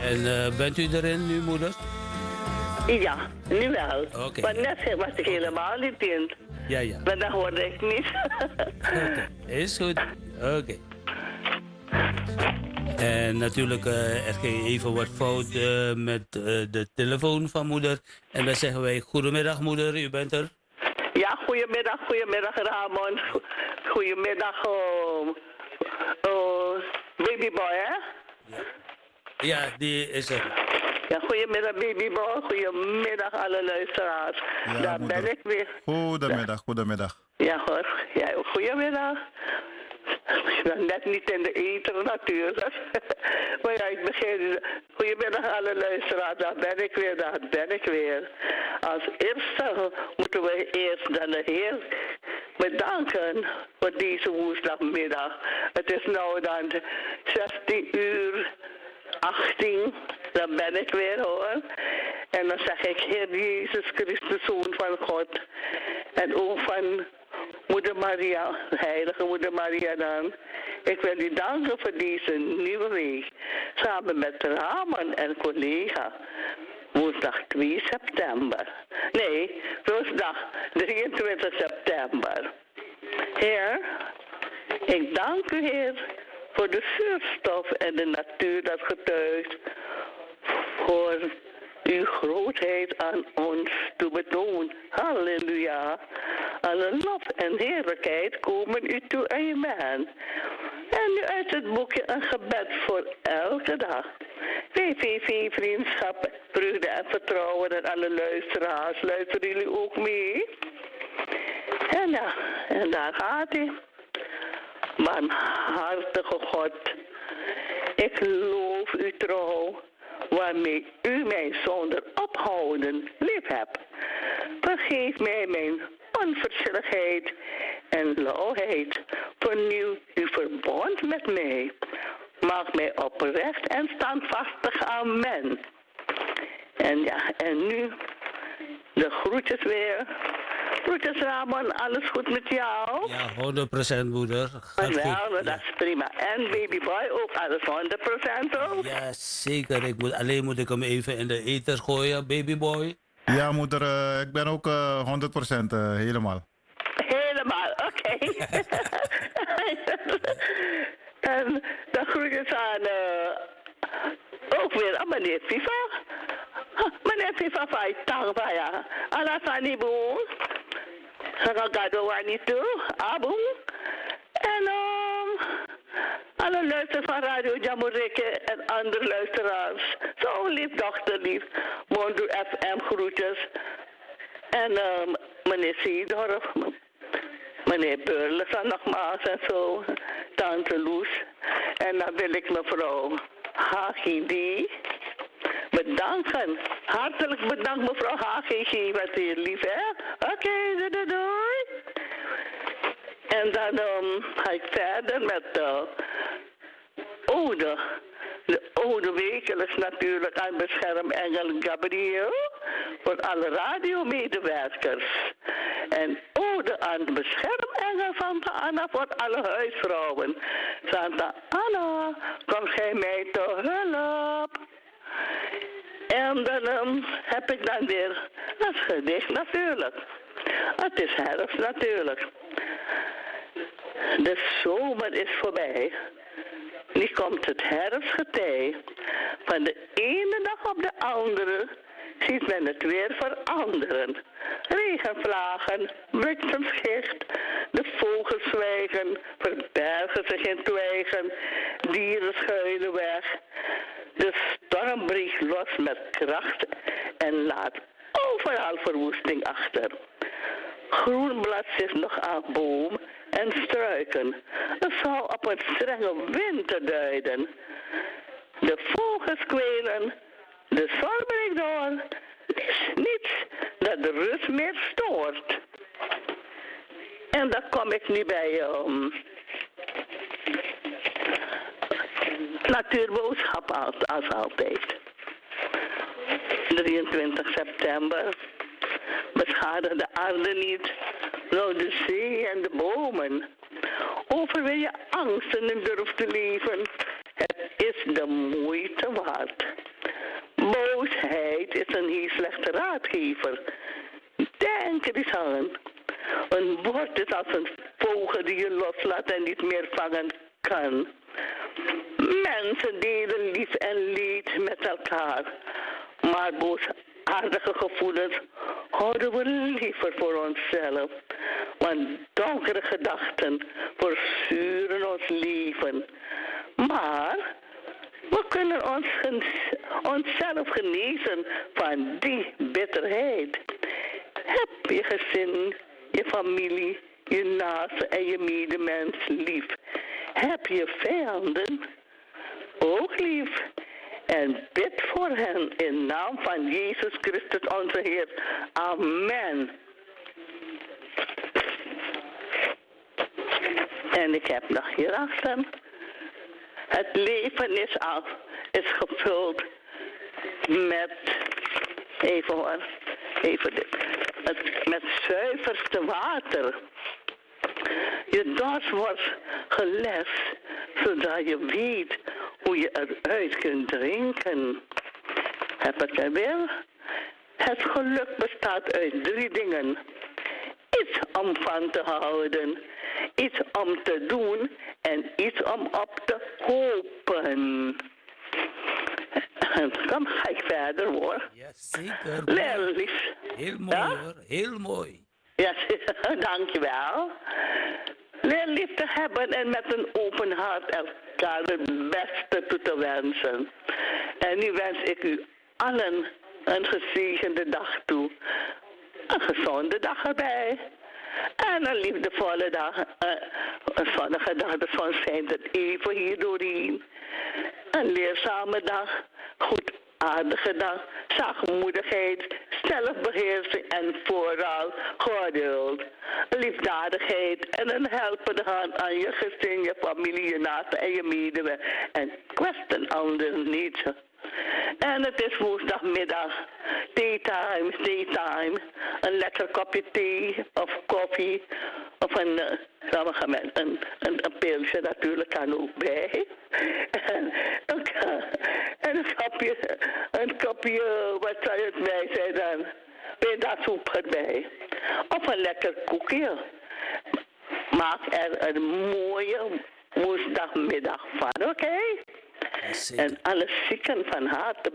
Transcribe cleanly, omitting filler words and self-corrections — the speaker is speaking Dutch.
En bent u erin nu, moeder? Ja, nu wel. Oké. Maar net was ik helemaal niet in. Ja, ja. Maar dat hoorde ik niet. Oké, is goed. Oké. En natuurlijk, er ging even wat fout met de telefoon van moeder. En dan zeggen wij, goedemiddag moeder, u bent er. Ja, goedemiddag Ramon. Goedemiddag, babyboy, hè? Ja, die is er. Ja, goedemiddag babyboy, goedemiddag alle luisteraars. Ja, Daar moeder. ben ik weer. Goedemiddag. Ja hoor, jij ook goedemiddag. Ik ben net niet in de eten natuurlijk. Maar ja, ik begin. Goedemiddag alle luisteraars, daar ben ik weer. Als eerste moeten we eerst dan de Heer bedanken voor deze woensdagmiddag. Het is nou dan 16 uur 18, dan ben ik weer hoor. En dan zeg ik, Heer Jezus Christus, Zoon van God. En ook van Moeder Maria, Heilige Moeder Maria dan. Ik wil u danken voor deze nieuwe week. Samen met Ramon en collega. Woensdag 2 september. Nee, woensdag 23 september. Heer, ik dank u Heer voor de zuurstof en de natuur dat getuigt. Voor uw grootheid aan ons te betonen. Halleluja. Alle lof en heerlijkheid komen u toe. Amen. En nu uit het boekje een gebed voor elke dag. VVV, vriendschap, vreugde en vertrouwen en alle luisteraars. Luisteren jullie ook mee? En ja, en daar gaat hij. Barmhartige God, ik loof u trouw, waarmee u mij zonder ophouden lief hebt. Vergeef mij mijn onverschilligheid en lauwheid. Vernieuw uw verbond met mij. Maak mij oprecht en standvastig. Amen. En ja, en nu de groetjes weer. Groetjes Ramon, alles goed met jou? Ja, 100% moeder. Gaat Wel, goed. dat is prima. En babyboy ook alles 100% ook? Ja, zeker. Alleen moet ik hem even in de ether gooien, babyboy. Ja, moeder, ik ben ook 100% helemaal. Helemaal, oké. En dan groetjes aan ook weer aan meneer Viva. Meneer Viva van Tangvaya. Alasani boom. Sagagado wanito. Aboom. En alle luisteraars van Radio Jamoreke en andere luisteraars. Zo lief, dochterlief. Mondo FM groetjes. En meneer Seedorf, meneer Beurlesan nogmaals en zo. Tante Loes. En dan wil ik mevrouw Hagidi bedanken. Hartelijk bedankt mevrouw Hagidi. Wat heel lief hè. Oké, doei. En dan ga ik verder met de ode. De ode wekelijks natuurlijk aan beschermengel Gabriel. Voor alle radiomedewerkers. En ode aan de beschermengel Santa Anna voor alle huisvrouwen. Santa Anna, kom gij mij te hulp. En dan heb ik dan weer dat gedicht natuurlijk. Het is herfst natuurlijk. De zomer is voorbij. Nu komt het herfstgetij. Van de ene dag op de andere ziet men het weer veranderen. Regenvlagen, bliksemschicht, de vogels zwijgen, verbergen zich in twijgen, dieren schuilen weg. De storm breekt los met kracht en laat overal verwoesting achter. Groen blad zit nog aan boom en struiken. Het zou op een strenge winter duiden. De vogels kwelen, de zon breekt door. Niets dat de rust meer stoort. En dan kom ik nu bij natuurboodschap als altijd. 23 september. Beschadig de aarde niet, nou de zee en de bomen. Overwin je angsten en durf te leven. Het is de moeite waard. is een heel slechte raadgever. Denk er eens aan. Een woord is als een vogel die je loslaat en niet meer vangen kan. Mensen delen lief en leed met elkaar. Maar boosaardige gevoelens houden we liever voor onszelf. Want donkere gedachten verzuren ons leven. Maar we kunnen onszelf genezen van die bitterheid. Heb je gezin, je familie, je naaste en je medemens lief. Heb je vijanden ook lief. En bid voor hen in naam van Jezus Christus onze Heer. Amen. En ik heb nog hierachter. Het leven is gevuld met, met zuiverste water. Je dorst wordt gelest, zodat je weet hoe je eruit kunt drinken. Heb ik er weer? Het geluk bestaat uit 3 dingen. Iets om van te houden, iets om te doen en iets om op te hopen. En dan ga ik verder hoor. Ja, zeker. Lief. Heel mooi hoor, heel mooi. Ja, dankjewel. Leer lief te hebben en met een open hart elkaar het beste toe te wensen. En nu wens ik u allen een gezegende dag toe. Een gezonde dag erbij. En een liefdevolle dag. Een zonnige dag, de zon schijnt het even hier doorheen. Een leerzame dag. Goedaardige dag. Zachtmoedigheid. Zelfbeheersing en vooral geduld. Liefdadigheid en een helpende hand aan je gezin, je familie, je naasten en je medewerkers. En kwestie anders niet. En het is woensdagmiddag. Theetime. Een lekker kopje thee of koffie. Of sommige mensen een pilsje natuurlijk kan ook bij. En een kopje, wat zou het bij zijn dan? Pindasoep erbij. Of een lekker koekje. Maak er een mooie woensdagmiddag van, oké? Ja, zeker. En alle zieken van harte